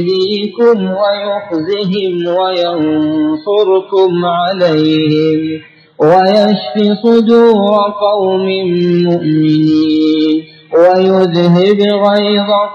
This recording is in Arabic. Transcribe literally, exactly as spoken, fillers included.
يهديكم ويخزهم وينصركم عليهم ويشف صدور قوم مؤمنين ويذهب غيظ